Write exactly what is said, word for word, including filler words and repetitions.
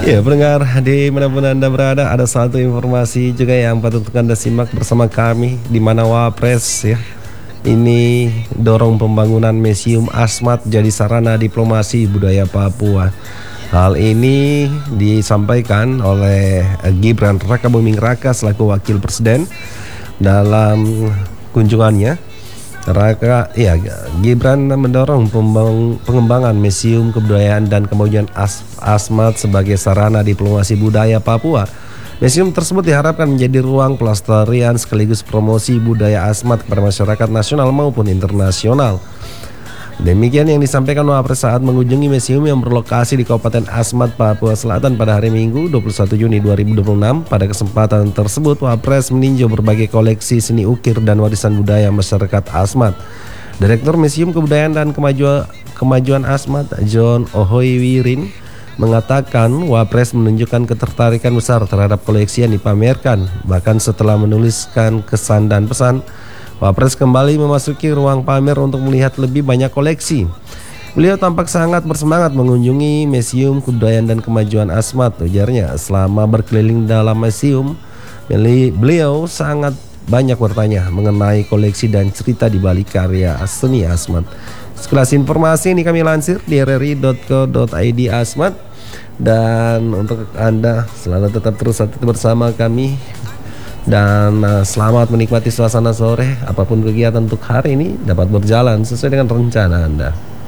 Ya, pendengar di manapun Anda berada, ada satu informasi juga yang patut untuk Anda simak bersama kami, di mana Wapres ya ini dorong pembangunan Museum Asmat jadi sarana diplomasi budaya Papua. Hal ini disampaikan oleh Gibran Rakabuming Raka selaku Wakil Presiden dalam kunjungannya. Raka, ya, Gibran mendorong pembang, pengembangan Museum Kebudayaan dan Kemajuan As, Asmat sebagai sarana diplomasi budaya Papua. Museum tersebut diharapkan menjadi ruang pelestarian sekaligus promosi budaya Asmat kepada masyarakat nasional maupun internasional. Demikian yang disampaikan Wapres saat mengunjungi museum yang berlokasi di Kabupaten Asmat, Papua Selatan pada hari Minggu dua puluh satu Juni dua ribu dua puluh enam. Pada kesempatan tersebut, Wapres meninjau berbagai koleksi seni ukir dan warisan budaya masyarakat Asmat. Direktur Museum Kebudayaan dan Kemajuan, Kemajuan Asmat, John Ohoiwirin, mengatakan Wapres menunjukkan ketertarikan besar terhadap koleksi yang dipamerkan. Bahkan setelah menuliskan kesan dan pesan, Wapres kembali memasuki ruang pamer untuk melihat lebih banyak koleksi. Beliau tampak sangat bersemangat mengunjungi Museum Kebudayaan dan Kemajuan Asmat, ujarnya. Selama berkeliling dalam museum, beliau sangat banyak bertanya mengenai koleksi dan cerita di balik karya seni Asmat. Sekelas informasi ini kami lansir di r r i dot co dot i d Asmat. Dan untuk Anda selalu tetap terus bersama kami. Dan uh, selamat menikmati suasana sore. Apapun kegiatan untuk hari ini dapat berjalan sesuai dengan rencana Anda.